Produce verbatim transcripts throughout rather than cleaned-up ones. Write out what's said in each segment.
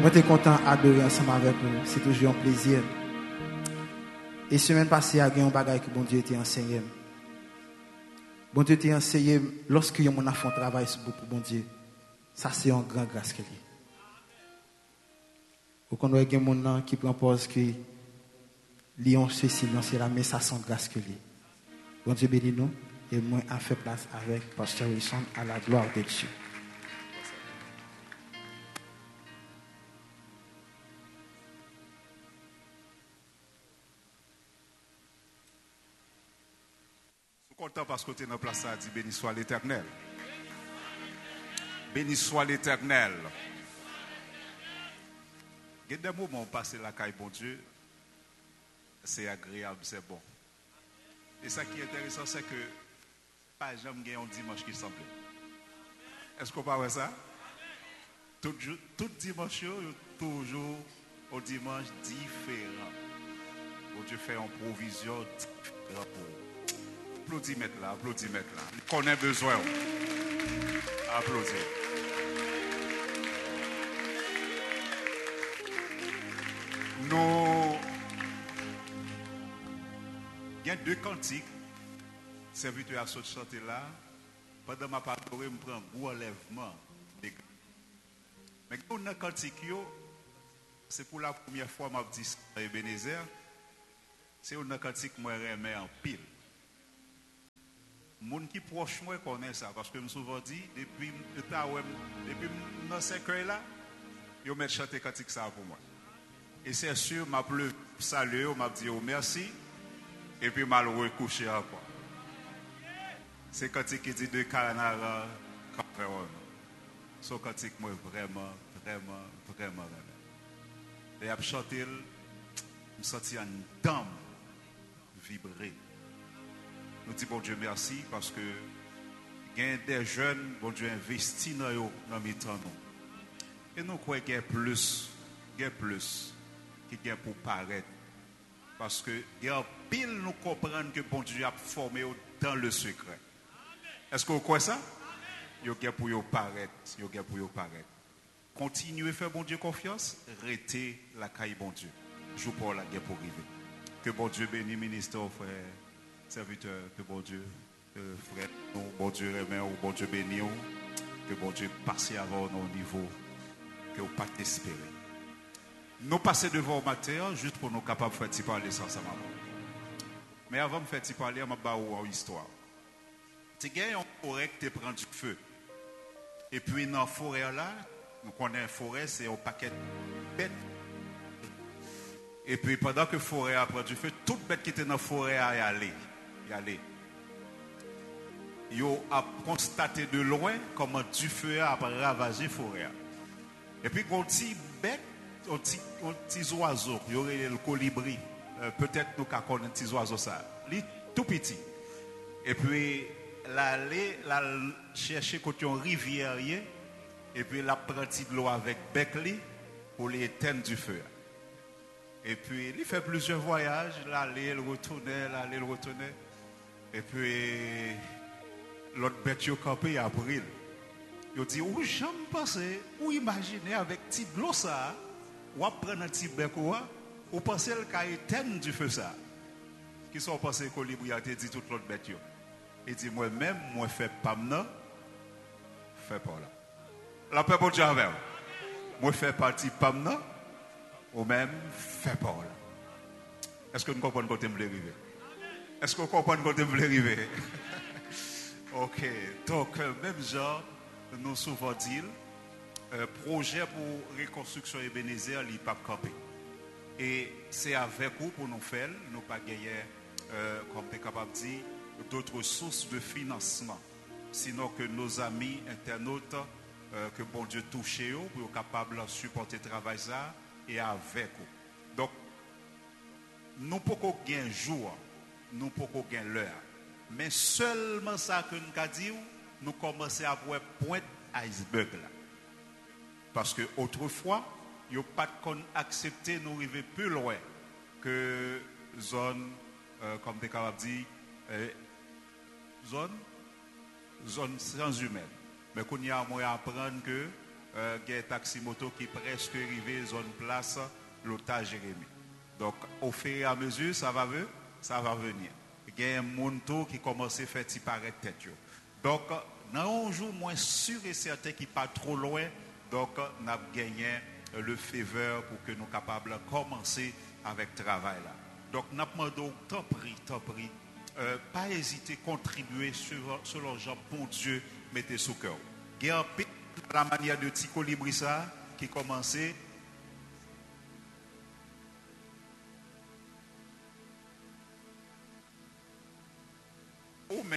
Moi, je suis content d'adorer ensemble avec vous. C'est toujours un plaisir. Et semaine passée, il y a un bagage que bon Dieu t'a enseigné. Bon Dieu t'a enseigné lorsque mon enfant travaille pour bon Dieu. Ça, c'est une grande grâce qu'il y a. Vous connaissez des gens qui prennent pause que Lyon, ceci, Lyon, c'est là, mais ça sent grâce qu'il y a. Bon Dieu bénit nous et moi, à faire place avec Pasteur Wilson à la gloire de Dieu. Content parce que tu es dans la place à dire béni soit l'Éternel. Béni soit l'Éternel. Il y a des moments où passer la caille, bon Dieu, c'est agréable, c'est bon. Et ça qui est intéressant, c'est que pas jamais un dimanche qui semble. Est-ce qu'on parle de ça? Tout, tout dimanche, toujours un dimanche différent. Bon Dieu fait une provision différente pour vous. Applaudimètre là, applaudimètre là. Qu'on a besoin. Applaudis. Nous. Il y a deux cantiques. Serviteur à ce chanter là. Pendant ma parole, je prends un gros enlèvement. Mais quand on a cantique, c'est pour la première fois que je dis à Ebenezer. C'est un cantique que je remets en pile. Les gens qui sont proches de moi connaissent ça. Parce que je me souvent dit, depuis que depuis dans ce là, ils mettent chanter cantique ça pour moi. Et c'est sûr, je vais saluer, je vais dire merci. Et puis je vais me recoucher encore. C'est cantique qui dit de Canara, Cameroun. C'est cantique moi vraiment, vraiment, vraiment. Et après chanter, je me sens en dame vibrer. Nous disons bon Dieu merci parce que il y a des jeunes, bon Dieu investit dans eux, dans mes temps. Et nous croyons qu'il y a plus, il y a plus, qui y a pour paraître. Parce que il y a pile nous comprendre que bon Dieu a formé dans le secret. Est-ce que vous croyez ça? Il y a pour y paraître, il y a pour y paraître. Continuez à faire bon Dieu confiance, restez la caille bon Dieu. Joue pour la guerre pour arriver. Que bon Dieu bénisse ministre, frère. Serviteur, que bon Dieu, euh, frère, bon Dieu remet, ou bon Dieu bénit, que bon Dieu passe avant nos niveaux, que vous pas espérer. Nous passons devant le matin, juste pour nous capables de faire parler sans ça. Mais avant de faire parler, je vais vous une histoire. Tu as une forêt qui prend du feu. Et puis dans la forêt là, nous connaissons une forêt, c'est un paquet de bêtes. Et puis pendant que la forêt a pris du feu, toute bête qui était dans la forêt a allé. Y aller. Yo a constaté de loin comment du feu a ravagé la forêt. Et puis quand petit bête, un petit petit oiseau, il y aurait le colibri. Euh, peut-être nous connaissons un petit oiseau ça. Il est tout petit. Et puis l'aller la chercher côté une rivière et puis la prendre de l'eau avec bec pour les éteindre du feu. Et puis il fait plusieurs voyages, l'aller, le retourner, l'aller, le retourner. Et puis, l'autre bête, il a campé à brûler. Il dit, où j'aime penser, ou imaginer avec petit de l'eau ça, ou prendre un petit bec ou penser qu'il a éteint du feu ça. Qui sont pensés que colibri a dit toute l'autre bête. Il dit, moi-même, moi, je fais pas maintenant, fais pas là. La paix pour Dieu avec moi. Moi, je fais partie pas maintenant, ou même, fais pas là. Est-ce que nous comprenons quand vous voulez arriver? Est-ce que vous comprenez quand vous voulez arriver? Ok. Donc, même genre, nous souvent dit, euh, projet pour reconstruction Ebenezer, il n'est pas campé. Et c'est avec vous pour nous faire, nous pas gagner, euh, comme tu es capable de dire, d'autres sources de financement. Sinon que nos amis internautes, euh, que bon Dieu touche eux, pour être capable de supporter le travail ça, et avec vous. Donc, nous ne pouvons pas gagner un jour. Nous ne pouvons pas gagner l'heure. Mais seulement ça que nous avons dit, nous commençons à voir point iceberg là. Parce que autrefois, il n'y a pas accepté de nous arriver plus loin que zone, euh, comme tu es capable de dire, euh, zone, zone sans humaine. Mais qu'on y a moyen d'apprendre que euh, il y a un taxi moto qui est presque arrivé zone place l'otage Jérémie. Donc au fur et à mesure ça va venir, ça va venir. Il y a un monde qui commence à faire paraître tête. Donc dans un jour moins sûr et certain qui pas trop loin, donc nous avons gagné le faveur pour que nous soyons capables de commencer avec le travail là. Donc nous demandons tant pris, tant pris, euh, pas hésiter à contribuer sur, sur l'argent bon Dieu mettez sous cœur. Il y a un peu la manière de petit colibri ça qui commençait. Oh mais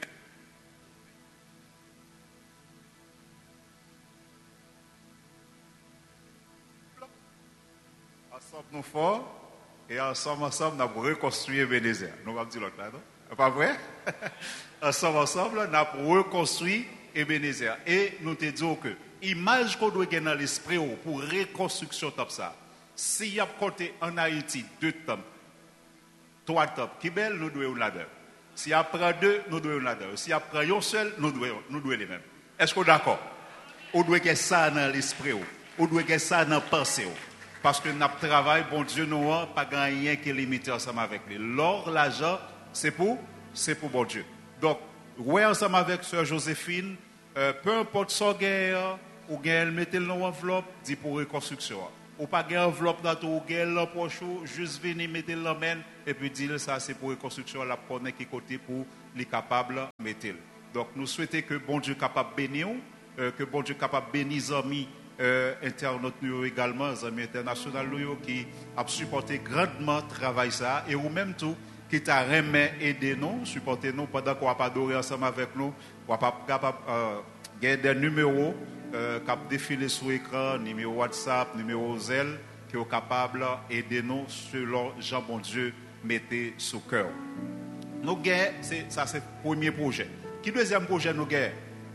ensemble nous forts et ensemble ensemble nous avons reconstruit Ebenezer. Nous allons dire l'autre là, non? Pas vrai? ensemble ensemble nous avons reconstruit Ebenezer et nous te disons que image qu'on doit gagner dans l'esprit pour reconstruction top ça. S'il y a côté en Haïti deux tomes, trois tomes, qui belle nous devons là-dedans. Si après deux, nous devons là-dedans. Si après un seul, nous devons nous devons les mêmes. Est-ce qu'on est d'accord? On doit gagner ça dans l'esprit, on doit gagner ça dans la pensée. Parce que notre travail, bon Dieu, nous n'a pas rien qui est limité ensemble avec lui. L'or, l'argent, c'est pour, c'est pour bon Dieu. Donc, ouais, ensemble avec Sœur Joséphine, euh, peu importe son guerre, ou elle mettez le nom enveloppe, dit pour reconstruction. Ou pas gain enveloppe dans tout, ou gain l'empoche, juste venir mettre le main, et puis dire ça c'est pour reconstruction, la connaît qui côté pour les capables mettre. Donc, nous souhaitons que bon Dieu capable bénir, euh, que bon Dieu capable bénir les amis. Euh, internautes nous également, les amis internationaux qui ont supporté grandement le travail ça et ou même tout qui t'a remis aider nous, supporter nous pendant qu'on va pas adorer ensemble avec nous, on va pas capable euh, gagner des numéros euh, qui défilent sur l'écran, numéro WhatsApp, numéro Zelle qui sont capables d'aider nous selon Jean bon Dieu mettez sous cœur. Nous gagnons, ça c'est le premier projet. Qui deuxième projet nous gagnons?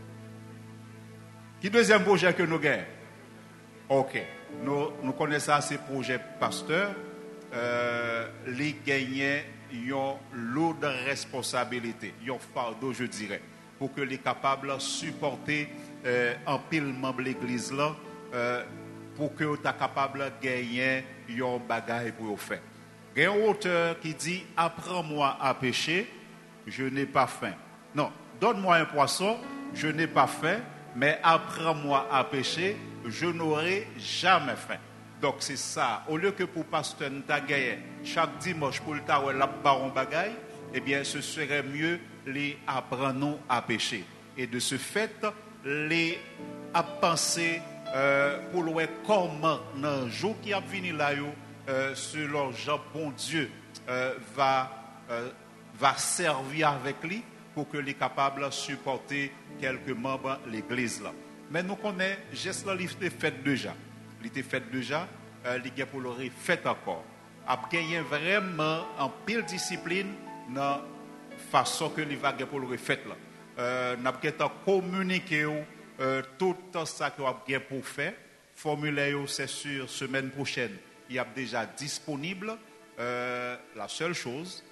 Qui deuxième projet que nous gagnons? Ok, nous, nous connaissons ces projets pasteurs. Euh, les gagnants ont lourde responsabilité, ils ont fardeau, je dirais, pour que les capables de supporter euh, en pile membre de l'église là, euh, pour que tu es capable de gagner un bagage pour faire. Il y a un auteur qui dit apprends-moi à pêcher, je n'ai pas faim. Non, donne-moi un poisson, je n'ai pas faim. Mais apprends-moi à pêcher, je n'aurai jamais faim. Donc c'est ça. Au lieu que pour pasteur nous gagné chaque dimanche pour le temps la baron bagaille, eh bien ce serait mieux les apprendre à pêcher. Et de ce fait, les à penser euh, pour le comment dans le jour qui a venu là, euh, selon Jean bon Dieu euh, va euh, va servir avec lui. Pour que les capables de supporter quelques membres de l'église là. Mais nous connaissons, geste là, il était fait déjà. Il était fait déjà, euh, il est pour le fait encore. A gagné vraiment en pile discipline dans la façon que il va pour le fait là. Euh, n'a pas communiqué euh, tout ça que a gagné pour faire. Formulaire c'est sûr semaine prochaine, il y a déjà disponible. Euh, la seule chose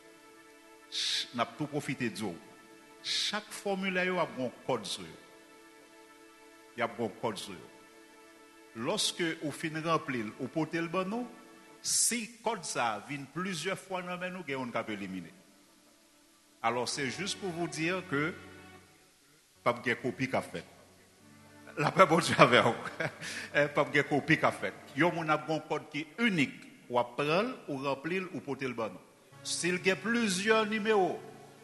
n'a tout profité de vous. Chaque formulaire a un code sur. Il y a un code sur. Lorsque vous finissez de remplir, vous portez le bon, si le code ça vient plusieurs fois dans nous, on peut éliminer. Alors c'est juste pour vous dire que pas de copie qu'a fait. La paix bon Dieu avec vous. Pas de copie qu'a fait. Il y a un code qui est unique. Ou prendre, ou remplir, ou porter le bon. S'il y a plusieurs numéros,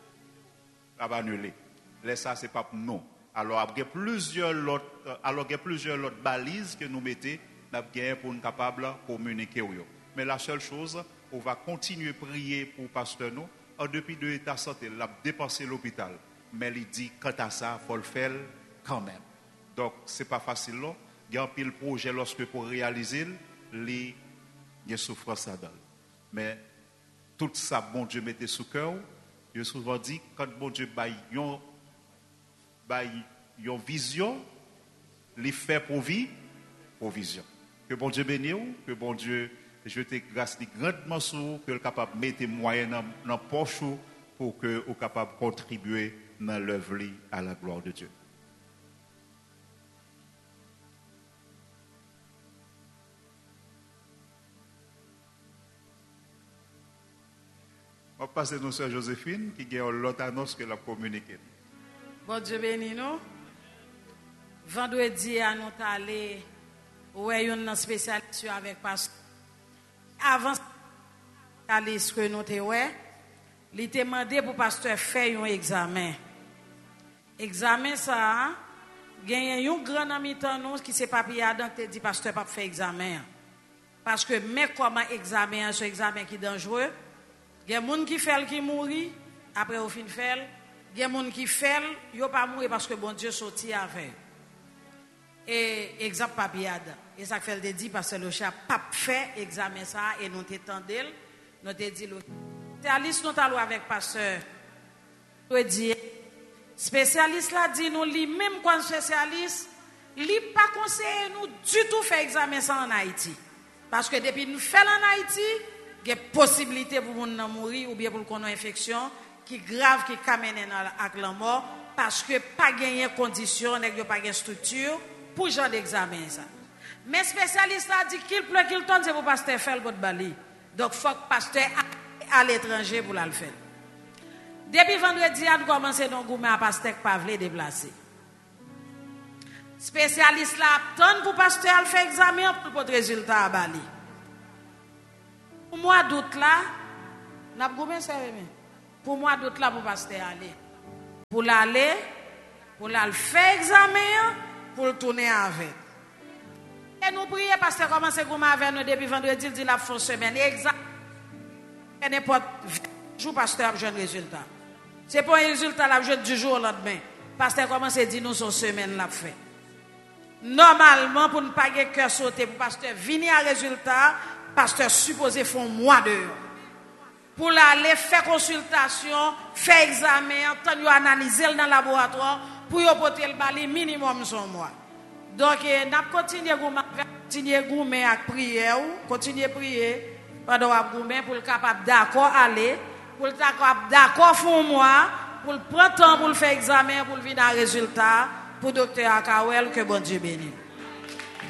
ça va annuler. Là, ça, c'est pas non. Alors, il y a plusieurs autres, alors, il y a plusieurs autres balises que nous mettons pour nous capables de communiquer. Mais la seule chose, on va continuer à prier pour le pasteur nous. En depuis de l'état de santé, il a dépensé l'hôpital. Mais il dit, quant à ça, il faut le faire quand même. Donc, ce n'est pas facile. Là. Il y a un pile projet lorsque pour réaliser, il y a souffrance à donner. Mais tout ça, bon Dieu mettez sous cœur. Je souvent dit, quand bon Dieu baille une vision, il fait provi, provision. Que bon Dieu bénisse, que bon Dieu, je te grâce grandement sur, que le capable de mettre moyens dans la poche pour que vous capable de contribuer dans l'œuvre à la gloire de Dieu. On passe nos sœurs Joséphine qui a l'autre annonce que la communiqué. Bon Dieu béni nous. Vendredi à nous aller ouais une spécialiste avec pasteur. Avant aller ce que nous te ouais, il t'a demandé pour pasteur faire un examen. Examen ça gagne un grand ami tant nous qui c'est papier Adam te dit pasteur pas faire examen. Parce que mais comment examen ce examen qui dangereux. Il y a des gens qui font qui mourir après au fin fait. Il y a des gens qui font yo pas mourir parce que bon Dieu sorti avec. Et exemple papier Adam. Et ça fait le dit parce que le chat pas fait examen ça et nous t'entendel, nous te dit le spécialiste nous allons avec pasteur. Nous dit spécialiste là dit nous lui même quand spécialiste, lui pas conseiller nous du tout faire examen ça en Haïti. Parce que depuis nous fait en Haïti, il y a possibilité pour nous mourir ou bien pour qu'on ait une infection qui grave qui amène à la mort parce que pas gagner condition, n'est pas gagner structure pour genre d'examen ça. Mais spécialiste a dit qu'il pleut qu'il tonne c'est pour pasteur faire le bali. Donc faut que pasteur à l'étranger pour la le faire. Depuis vendredi a commencé donc goumé à pasteur pas veut déplacer. Spécialiste là attend pour pasteur à faire examen pour le résultat à bali. Pour mois d'août là, n'a goumé ça pour mois d'août là pour pasteur aller. Pour l'aller, pour la faire examen, pour le tourner avec. Et nous prions parce que commence à goumé avec nous depuis vendredi, il dit la fin semaine exact. Et n'importe jour pasteur a besoin de résultat. C'est pas un résultat la besoin du jour au lendemain. Pasteur commence à dire nous son semaine l'a fait. Normalement pour ne pas que cœur sauter pour pasteur venir à résultat, pasteur supposé font mois de pour aller faire consultation, faire examen, tant analyser dans le laboratoire pour y porter le bali minimum son mois. Donc n'a continuer goumer continuer goumer avec prière, continuer prier pendant à goumer pour le capable d'accord aller, pour le capable d'accord font mois, pour le prendre temps pour le faire examen pour le venir à résultat pour docteur Akawel que bon Dieu bénisse.